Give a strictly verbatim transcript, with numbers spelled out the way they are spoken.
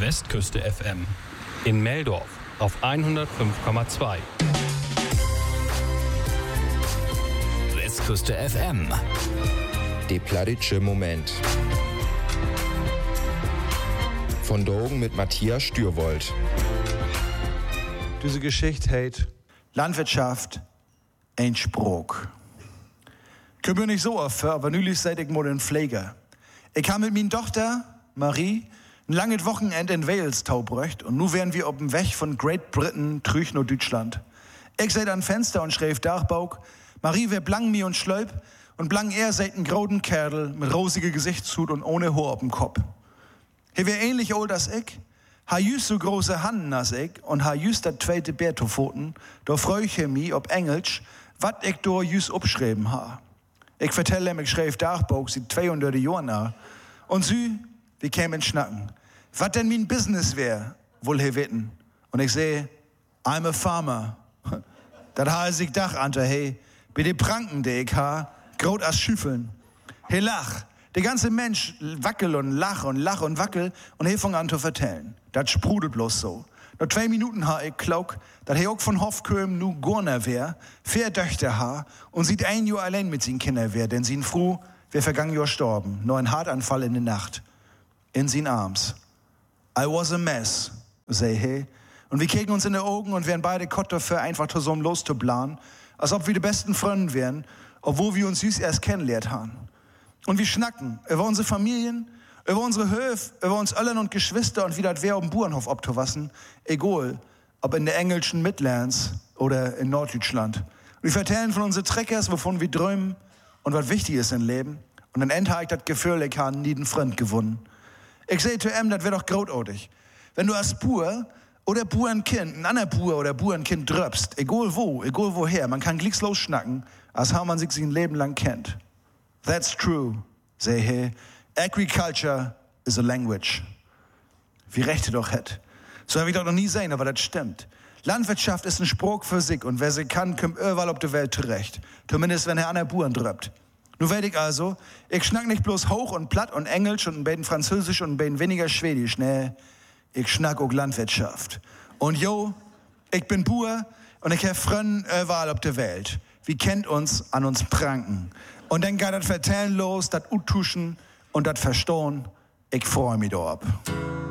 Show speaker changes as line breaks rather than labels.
Westküste F M. In Meldorf auf hundertfünf Komma zwei.
Westküste F M.
Der plattitsche Moment. Von Dogen mit Matthias Stürwold.
Diese Geschichte heißt Landwirtschaft, ein Spruch. Ich bin nicht so oft, aber nülich seit ich mal den Pfleger. Ich habe mit meiner Tochter, Marie, ein langes Wochenende in Wales taubrecht und nun wären wir auf dem Weg von Great Britain trüch nach Deutschland. Ich seit am Fenster und schreef Dachbauch, Marie wär blang mir und schlöp und blang er seit ein grauden Kerl mit rosiger Gesichtshut und ohne Haar auf dem Kopf. He wär ähnlich old als ich, ha jüst so große Handen als ich und ha jüst dat zweite Bärtofoten, da freu ich mich ob Englisch, wat ich do jüst abschreiben ha. Ich vertelle ihm, ich schreef Dachbauch, sie zweihundert Jahre nach. Und sie, wir kämen schnacken. Was denn mein Business wär, wohl he witten. Und ich seh, I'm a farmer. Dat ha sich Dach ante, hey, bei de Pranken, de ich ha, grot as Schüffeln. He lach, der ganze Mensch wackel und lach und lach und wackel und he fang an zu vertellen. Dat sprudelt bloß so. Nach zwei Minuten ha ich klauk, dat he auch von Hofköm nu Gurner wär, vier Töchter ha und sieht ein Jahr allein mit sin Kinder wär, denn sin Fru wär vergangen Jahr storben, nur ein Hartanfall in der Nacht. In sin Arms. I was a mess, say he. Und wir keken uns in die Augen und wären beide Kott dafür, einfach zusammen loszublahen, als ob wir die besten Freunde wären, obwohl wir uns süß erst kennenlernt haben. Und wir schnacken über unsere Familien, über unsere Höfe, über uns Öllern und Geschwister und wie das wär auf dem Bauernhof obtowassen, egal, ob in der englischen Midlands oder in Norddeutschland. Und wir vertellen von unseren Treckers, wovon wir träumen und was wichtig ist im Leben. Und dann end ha ich das Gefühl, ich habe nie den Freund gewonnen. Ich seh zu ihm, das wär doch großartig. Wenn du als Bauer oder Bauernkind, ein anderer Bauer oder Bauernkind dröpst, egal wo, egal woher, man kann glicks losschnacken, als how man sich sein Leben lang kennt. That's true, say he. Agriculture is a language. Wie recht ihr doch hätt. So hab ich doch noch nie sehen, aber das stimmt. Landwirtschaft ist ein Spruch für sich und wer sie kann, kommt überall auf der Welt zurecht. Zumindest wenn er an der Bauern dröpt. Nun werd ich also, ich schnack nicht bloß hoch und platt und Englisch und ein bisschen Französisch und ein bisschen weniger Schwedisch, nee. Ich schnack auch Landwirtschaft. Und jo, ich bin Bauer und ich hab Freunde überall auf der Welt. Wie kennt uns an uns pranken. Und dann geht das Vertellen los, das Uttuschen und das Verstohn. Ich freu mich da ab.